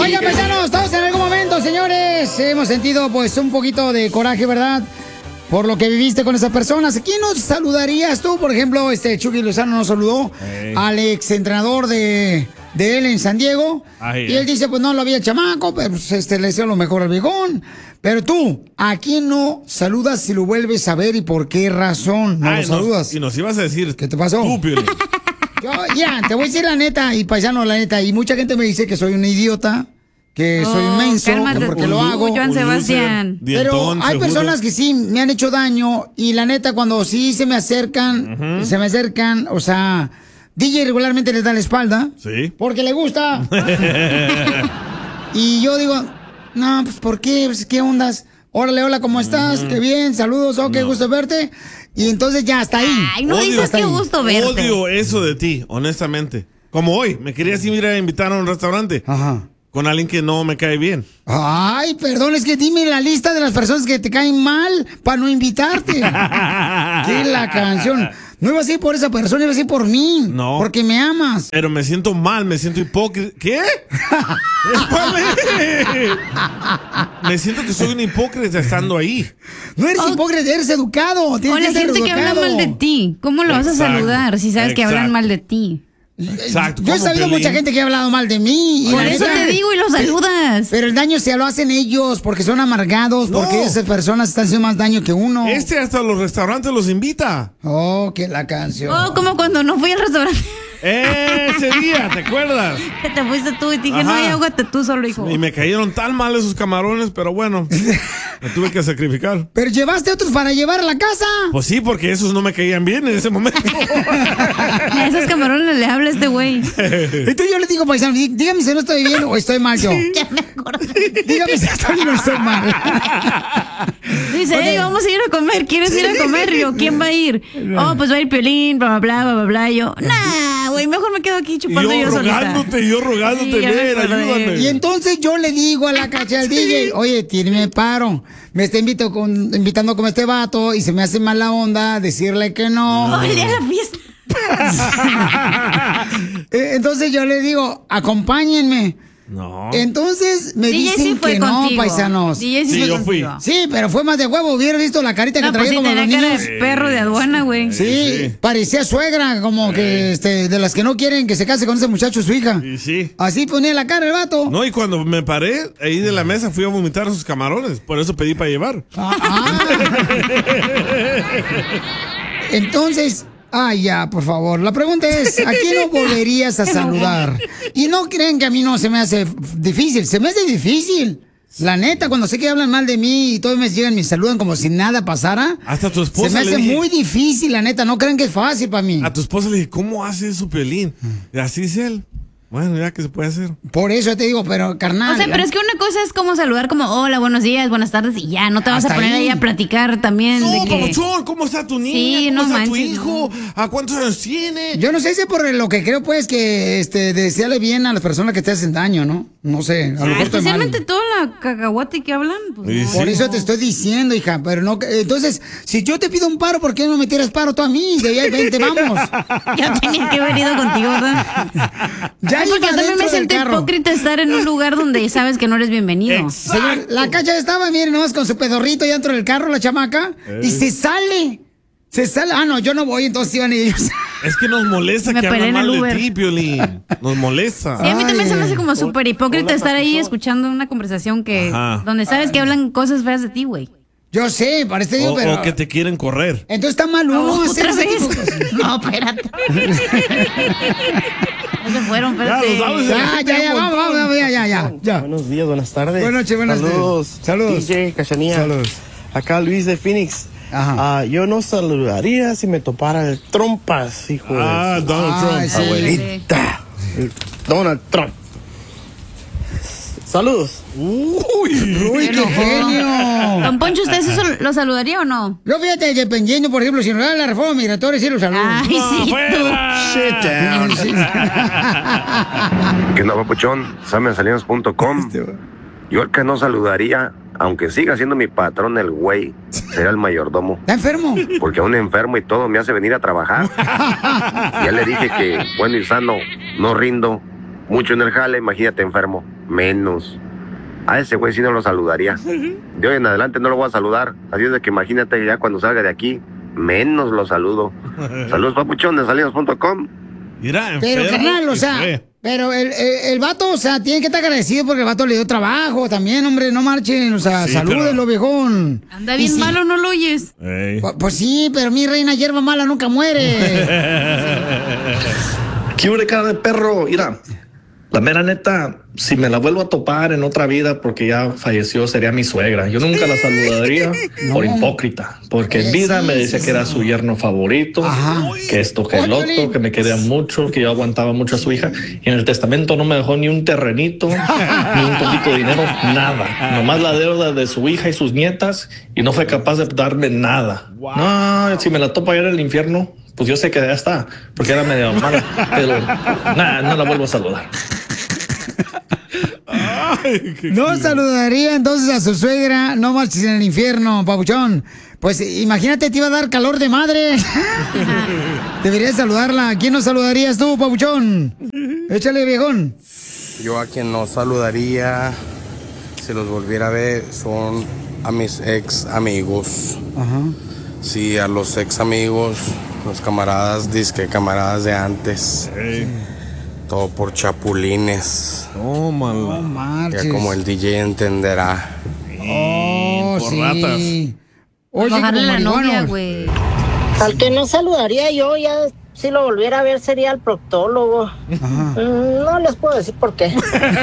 Oigan, paisanos, todos en algún momento, señores, hemos sentido pues un poquito de coraje, ¿verdad? Por lo que viviste con esas personas. ¿Quién nos saludarías tú? Por ejemplo, Chucky Lozano nos saludó al ex entrenador de él en San Diego. Y él dice, pues no lo había el chamaco, pero pues, le deseo lo mejor al viejón. Pero tú, ¿a quién no saludas si lo vuelves a ver y por qué razón no lo saludas? Y nos ibas a decir, ¿qué te pasó? Tú, Piolín. Yo, te voy a decir la neta, y paisano, la neta, y mucha gente me dice que soy un idiota, que soy un menso, que porque lo hago. Joan Sebastián. Pero hay personas que sí me han hecho daño, y la neta, cuando sí se me acercan, o sea, DJ regularmente les da la espalda. Sí. Porque le gusta. Y yo digo, no, pues ¿por qué? Pues, ¿qué ondas? Órale, hola, ¿cómo estás? Qué bien, saludos, qué gusto verte. Y entonces ya, hasta ahí. Ay, no dices qué gusto verte. Odio eso de ti, honestamente. Como hoy, me querías ir a invitar a un restaurante. Ajá. Con alguien que no me cae bien. Ay, perdón, es que dime la lista de las personas que te caen mal para no invitarte. ¿Qué la canción? No iba a ir por esa persona, iba a ir por mí. No. Porque me amas. Pero me siento mal, me siento hipócrita. ¿Qué? Me siento que soy un hipócrita estando ahí. No eres hipócrita, eres educado. O la gente que habla mal de ti. ¿Cómo lo vas a saludar si sabes que hablan mal de ti? Exacto. Yo he sabido mucha gente que ha hablado mal de mí. Por eso te digo y los saludas. Pero el daño se lo hacen ellos porque son amargados, porque esas personas están haciendo más daño que uno. Hasta los restaurantes los invita. Oh, que la canción. Oh, como cuando no fui al restaurante. Ese día, ¿te acuerdas? Que te fuiste tú y te dije, no, ahógate tú solo, hijo. Y me cayeron tan mal esos camarones, pero bueno, me tuve que sacrificar. ¿Pero llevaste otros para llevar a la casa? Pues sí, porque esos no me caían bien en ese momento. A esos camarones le habla este güey. Entonces yo le digo, paisano, dígame si no estoy bien o estoy mal yo. Ya me acordé. Dígame si estoy bien o estoy mal. Dice, hey, vamos a ir a comer, ¿quieres ir a comer? Y yo, ¿quién va a ir? Oh, pues va a ir Piolín, bla, bla, bla, bla, bla. Y yo, nah, güey, mejor me quedo aquí chupando yo solita. Yo rogándote, ven, ayúdame. Y entonces yo le digo a la cacha al DJ, oye, tíreme paro. Me está invitando a comer este vato y se me hace mala onda decirle que no. Oye, a la fiesta. Entonces yo le digo, acompáñenme. No. Entonces me DJ dicen sí fue que contigo. no, paisanos. DJ sí yo fui. Sí, pero fue más de huevo. Hubiera visto la carita que traía pues como los tenía cara niños. de perro de aduana, güey. Sí, parecía suegra, como que de las que no quieren que se case con ese muchacho su hija. Sí. Así ponía la cara el vato. No, y cuando me paré ahí de la mesa fui a vomitar sus camarones. Por eso pedí para llevar. Entonces, ya, por favor. La pregunta es, ¿a quién no volverías a saludar? Y no creen que a mí no se me hace difícil. Se me hace difícil. La neta, cuando sé que hablan mal de mí y todos me llegan y me saludan como si nada pasara. Hasta tu esposa se me hace muy difícil, la neta. No creen que es fácil para mí. A tu esposa le dije, ¿cómo hace eso, Piolín? Y así es él. Bueno, ya que se puede hacer. Por eso te digo, pero carnal. O sea, pero es que una cosa es como saludar como, hola, buenos días, buenas tardes, y ya, no te vas a poner ahí a platicar también. No, de que... papuchón, ¿cómo está tu niña? Sí, ¿Cómo no está tu manches, hijo? ¿A cuántos años tiene? Yo no sé si por lo que creo, pues, que desearle bien a las personas que te hacen daño, ¿no? No sé, a lo mejor estoy mal. Especialmente toda la cacahuate que hablan. Pues, Sí, no. Por eso te estoy diciendo, hija, pero no. Entonces, si yo te pido un paro, ¿por qué no me tiras paro tú a mí? De ahí, vente, vamos. Ya tenía que haber ido contigo, ¿verdad? Ya Ay, porque yo también me siento hipócrita estar en un lugar donde sabes que no eres bienvenido. Señor, la cacha estaba, miren, nomás con su pedorrito ya dentro del carro, la chamaca, y se sale. Se sale. Ah, no, yo no voy, entonces iban ellos. Es que nos molesta Me que peleé hablan en el mal de Uber. ti, Piolín. Nos molesta. Sí, a mí también se me hace como súper hipócrita estar ahí escuchando una conversación donde sabes que hablan cosas feas de ti, güey. Yo sé, parece digo, pero. O que te quieren correr. Entonces está mal uno hacer ¿Otra ese vez? tipo de cosas. No, espérate. No se fueron, espérate. Ya, vamos, ya. Buenos días, buenas tardes. Buenas noches, buenas Saludos. Saludos. DJ, Cachanía. Saludos. Acá Luis de Phoenix. Yo no saludaría si me topara el Trompas, hijo de Donald Trump. sí. abuelita. El Donald Trump. Saludos. Uy, qué genio. Don Poncho, ¿usted eso lo saludaría o no? Yo fíjate, dependiendo, por ejemplo, si nos da la reforma migratoria, sí lo saludo. Ay, sí, tú. Shit down. ¿Qué onda, papuchón? SamenSalinas.com. Yo el que no saludaría, aunque siga siendo mi patrón el güey, será el mayordomo. ¿Está enfermo? Porque a un enfermo y todo me hace venir a trabajar. Ya le dije que bueno y sano, no rindo. mucho en el jale, imagínate enfermo, menos. A ese güey sí no lo saludaría. De hoy en adelante no lo voy a saludar. Así es de que imagínate que ya cuando salga de aquí, menos lo saludo. Saludos, papuchón, de salidos.com. Mira, pero carnal, o sea, pero el vato, o sea, tiene que estar agradecido porque el vato le dio trabajo también, hombre, no marchen, o sea, sí, salúdenlo, viejón. Anda bien malo, ¿no lo oyes? Pues sí, pero mi reina hierba mala nunca muere. ¿Qué hubo de cara de perro? Mira, la mera neta, si me la vuelvo a topar en otra vida porque ya falleció, sería mi suegra. Yo nunca la saludaría por hipócrita, porque en vida me decía que era su yerno favorito, que esto, que el otro, que me quería mucho, que yo aguantaba mucho a su hija. Y en el testamento no me dejó ni un terrenito, ni un poquito de dinero, nada. Nomás la deuda de su hija y sus nietas, y no fue capaz de darme nada. No, si me la topo allá en el infierno, pues yo sé que ya está, porque era medio mala, pero nada, no la vuelvo a saludar. No saludaría entonces a su suegra, no marches en el infierno, papuchón. Pues imagínate, te iba a dar calor de madre. Deberías saludarla. ¿A quién no saludarías tú, papuchón? Échale, viejón. Yo a quien no saludaría, si los volviera a ver, son a mis ex amigos. Sí, a los ex amigos, los camaradas, disque camaradas de antes. Todo por chapulines. Tómala. No ya como el DJ entenderá. Por ratas. Oye, bajarle la novia, güey. Al que no saludaría yo, ya si lo volviera a ver, sería el proctólogo. No les puedo decir por qué.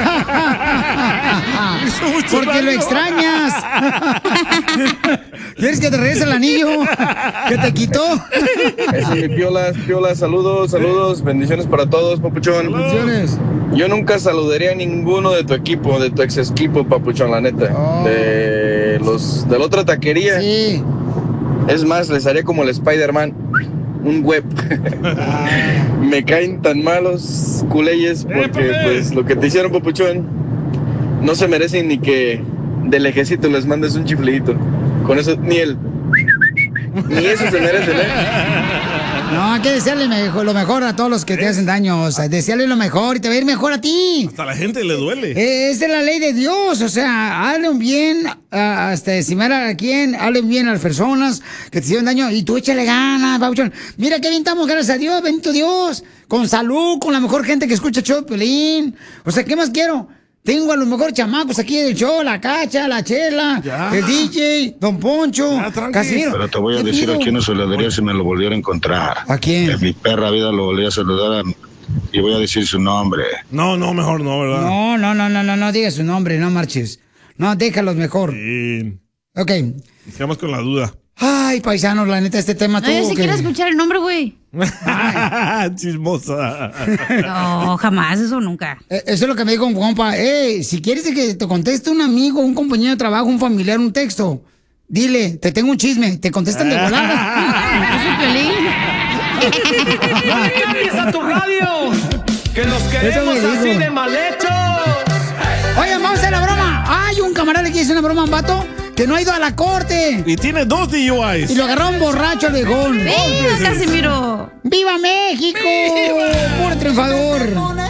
Porque lo extrañas. ¿Quieres que te regrese el anillo que te quitó? Eso, mi piolas, saludos, bendiciones para todos, papuchón. Bendiciones. Yo nunca saludaría a ninguno de tu equipo, de tu ex equipo, papuchón, la neta. De la otra taquería. Sí. Es más, les haría como el Spider-Man, un web. Me caen tan malos, culeyes, porque pues lo que te hicieron, papuchón, no se merecen ni que de lejecito les mandes un chiflidito. Con eso, ni eso se merecen, No, hay que desearle lo mejor a todos los que te hacen daño. O sea, desearle lo mejor y te va a ir mejor a ti. Hasta a la gente le duele. Esa es la ley de Dios. O sea, hazle un bien, hasta estimar a quien, hazle un bien a las personas que te hicieron daño y tú échale ganas, babuchón. Mira qué bien estamos, gracias a Dios, bendito Dios. Con salud, con la mejor gente que escucha el show de Piolín. O sea, ¿qué más quiero? Tengo a los mejores chamacos aquí del show, la Cacha, la Chela, el DJ, Don Poncho, Casimiro. Pero te voy a decir a quién no saludaría si me lo volviera a encontrar. ¿A quién? En mi perra vida lo volví a saludar y voy a decir su nombre. No, mejor no, ¿verdad? No diga su nombre, no marches. No, déjalos mejor. Sí. Ok. Quedamos con la duda. Ay, paisanos, la neta, este tema yo sí quiero escuchar el nombre, güey. Chismosa. No, jamás, eso nunca. Eso es lo que me dijo un compa. Si quieres que te conteste un amigo, un compañero de trabajo, un familiar, un texto, dile, te tengo un chisme, te contestan de volada. Es Piolín. ¡Cambies a tu radio! ¡Que los queremos así de mal hechos! Oigan, vamos a hacer la broma. Hay un camarada que hizo una broma a un vato que no ha ido a la corte. Y tiene 2 DUIs. Y lo agarraron borracho al viejón. ¡Viva, Casimiro! ¡Viva México! ¡Puro triunfador!